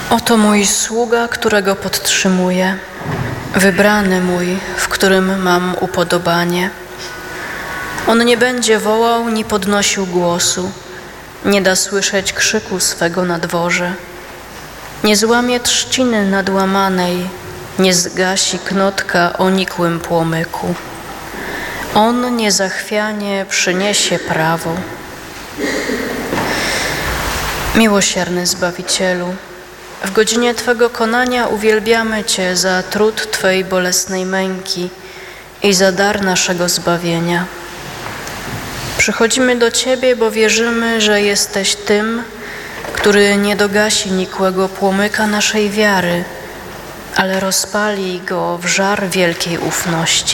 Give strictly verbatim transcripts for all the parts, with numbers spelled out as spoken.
Oto mój sługa, którego podtrzymuję, wybrany mój, w którym mam upodobanie. On nie będzie wołał, ni podnosił głosu, nie da słyszeć krzyku swego na dworze. Nie złamie trzciny nadłamanej, nie zgasi knotka o nikłym płomyku. On niezachwianie przyniesie prawo. Miłosierny Zbawicielu, w godzinie Twego konania uwielbiamy Cię za trud Twej bolesnej męki i za dar naszego zbawienia. Przychodzimy do Ciebie, bo wierzymy, że jesteś tym, który nie dogasi nikłego płomyka naszej wiary, ale rozpali go w żar wielkiej ufności.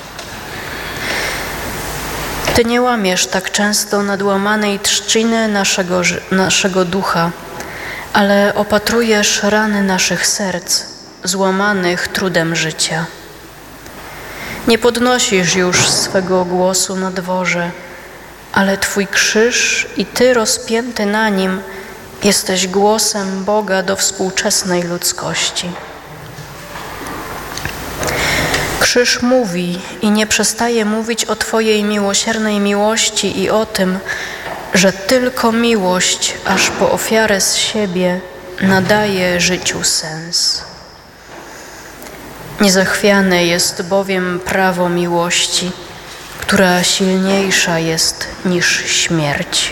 Ty nie łamiesz tak często nadłamanej trzciny naszego, naszego ducha, ale opatrujesz rany naszych serc, złamanych trudem życia. Nie podnosisz już swego głosu na dworze, ale Twój krzyż i Ty rozpięty na nim jesteś głosem Boga do współczesnej ludzkości. Krzyż mówi i nie przestaje mówić o Twojej miłosiernej miłości i o tym, że tylko miłość, aż po ofiarę z siebie, nadaje życiu sens. Niezachwiane jest bowiem prawo miłości, która silniejsza jest niż śmierć.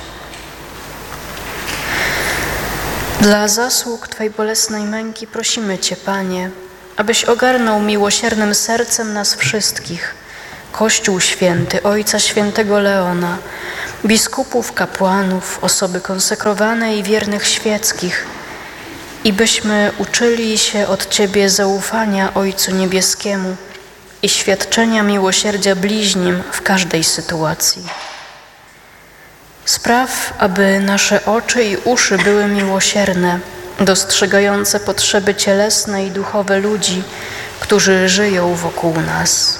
Dla zasług Twej bolesnej męki prosimy Cię, Panie, abyś ogarnął miłosiernym sercem nas wszystkich, Kościół Święty, Ojca Świętego Leona, biskupów, kapłanów, osoby konsekrowane i wiernych świeckich, i byśmy uczyli się od Ciebie zaufania Ojcu Niebieskiemu i świadczenia miłosierdzia bliźnim w każdej sytuacji. Spraw, aby nasze oczy i uszy były miłosierne, dostrzegające potrzeby cielesne i duchowe ludzi, którzy żyją wokół nas.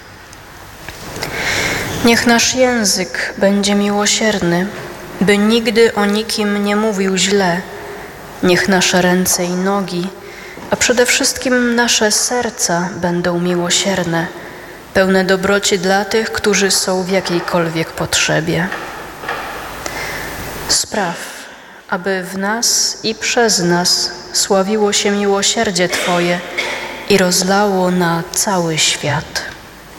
Niech nasz język będzie miłosierny, by nigdy o nikim nie mówił źle. Niech nasze ręce i nogi, a przede wszystkim nasze serca będą miłosierne, pełne dobroci dla tych, którzy są w jakiejkolwiek potrzebie. Spraw, aby w nas i przez nas sławiło się miłosierdzie Twoje i rozlało na cały świat.